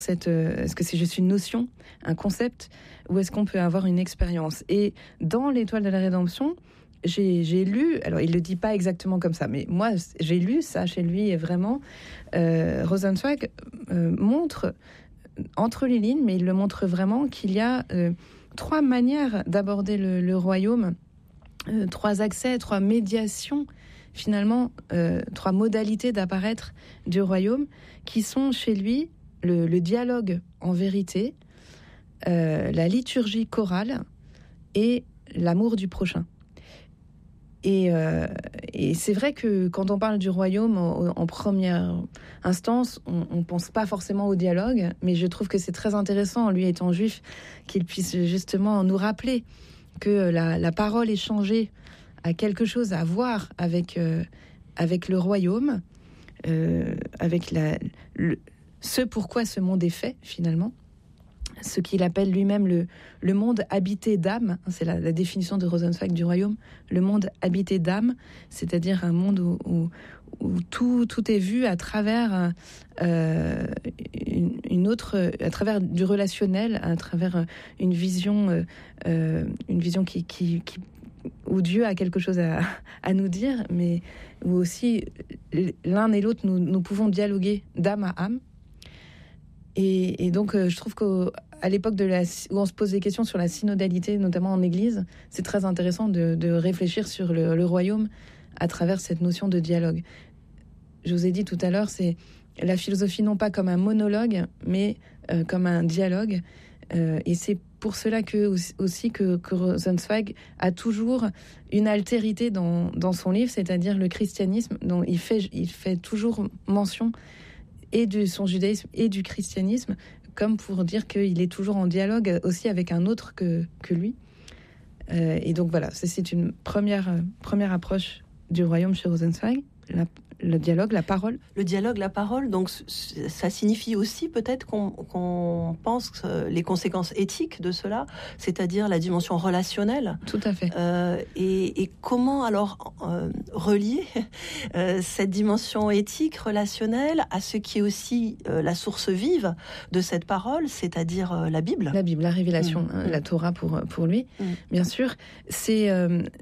Est-ce que c'est juste une notion, un concept, ou est-ce qu'on peut avoir une expérience? Et dans l'Étoile de la Rédemption, j'ai lu, alors il ne le dit pas exactement comme ça, mais moi j'ai lu ça chez lui, et vraiment, Rosenzweig montre entre les lignes, mais il le montre vraiment, qu'il y a 3 manières d'aborder le royaume, 3 accès, 3 médiations, finalement, 3 modalités d'apparaître du royaume, qui sont chez lui le dialogue en vérité, la liturgie chorale et l'amour du prochain. Et c'est vrai que quand on parle du royaume en première instance, on ne pense pas forcément au dialogue, mais je trouve que c'est très intéressant, lui étant juif, qu'il puisse justement nous rappeler que la parole échangée a quelque chose à voir avec le royaume, avec ce pourquoi ce monde est fait finalement. Ce qu'il appelle lui-même le monde habité d'âme, c'est la définition de Rosenzweig du royaume, le monde habité d'âme, c'est-à-dire un monde où tout est vu à travers une autre, à travers du relationnel, à travers une vision qui où Dieu a quelque chose à nous dire, mais où aussi l'un et l'autre nous pouvons dialoguer d'âme à âme. Et donc, je trouve qu'à l'époque où on se pose des questions sur la synodalité, notamment en Église, c'est très intéressant de réfléchir sur le royaume à travers cette notion de dialogue. Je vous ai dit tout à l'heure, c'est la philosophie non pas comme un monologue, mais comme un dialogue. Et c'est pour cela que Rosenzweig a toujours une altérité dans son livre, c'est-à-dire le christianisme, dont il fait toujours mention et de son judaïsme et du christianisme, comme pour dire qu'il est toujours en dialogue aussi avec un autre que lui. Et donc voilà, c'est une première approche du royaume chez Rosenzweig, le dialogue, la parole. Le dialogue, la parole, donc ça signifie aussi peut-être qu'on pense les conséquences éthiques de cela, c'est-à-dire la dimension relationnelle. Tout à fait. Et comment alors relier cette dimension éthique, relationnelle, à ce qui est aussi la source vive de cette parole, c'est-à-dire la Bible. La Bible, la révélation, la Torah pour lui, bien sûr. C'est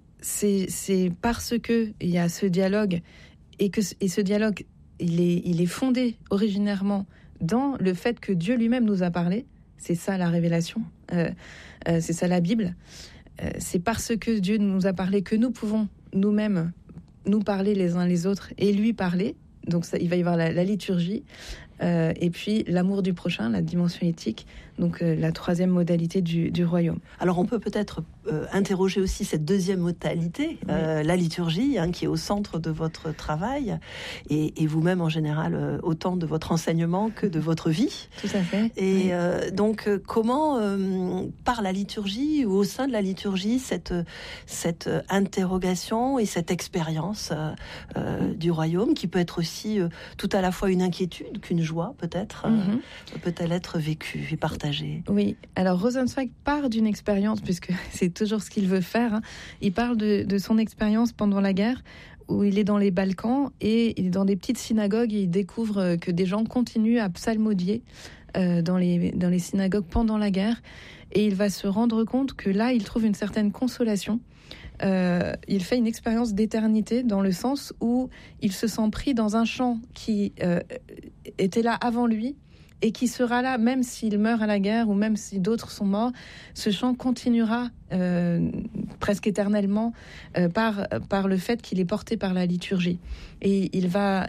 parce que il y a ce dialogue et ce dialogue, il est fondé originairement dans le fait que Dieu lui-même nous a parlé. C'est ça la révélation, c'est ça la Bible. C'est parce que Dieu nous a parlé que nous pouvons nous-mêmes nous parler les uns les autres et lui parler. Donc ça, il va y avoir la liturgie, et puis l'amour du prochain, la dimension éthique, donc la 3e modalité du royaume. Alors on peut peut-être interroger aussi cette 2e modalité, la liturgie, qui est au centre de votre travail, et vous-même en général, autant de votre enseignement que de votre vie. Tout à fait. Et donc comment, par la liturgie ou au sein de la liturgie, cette interrogation et cette expérience du royaume, qui peut être aussi tout à la fois une inquiétude qu'une joie peut-être, peut-elle être vécue et partagée? Oui, alors Rosenzweig part d'une expérience, puisque c'est toujours ce qu'il veut faire. Il parle de son expérience pendant la guerre, où il est dans les Balkans et il est dans des petites synagogues et il découvre que des gens continuent à psalmodier dans les synagogues pendant la guerre. Et il va se rendre compte que là, il trouve une certaine consolation. Il fait une expérience d'éternité dans le sens où il se sent pris dans un champ qui était là avant lui et qui sera là même s'il meurt à la guerre ou même si d'autres sont morts. Ce chant continuera presque éternellement par le fait qu'il est porté par la liturgie. Et il va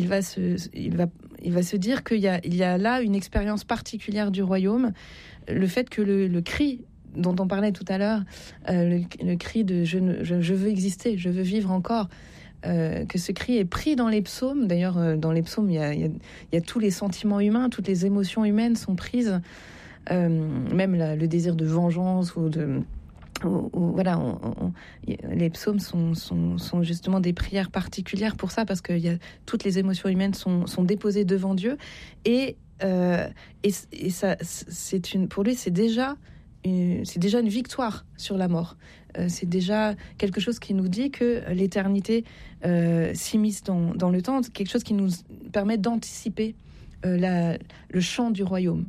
se dire qu'il y a là une expérience particulière du royaume, le fait que le cri dont on parlait tout à l'heure, le cri de je veux exister, je veux vivre encore, que ce cri est pris dans les psaumes. D'ailleurs, dans les psaumes, il y a tous les sentiments humains, toutes les émotions humaines sont prises, même le désir de vengeance voilà, les psaumes sont justement des prières particulières pour ça, parce que toutes les émotions humaines sont déposées devant Dieu, et ça, pour lui, c'est déjà une victoire sur la mort. C'est déjà quelque chose qui nous dit que l'éternité s'immisce dans le temps, quelque chose qui nous permet d'anticiper le chant du royaume.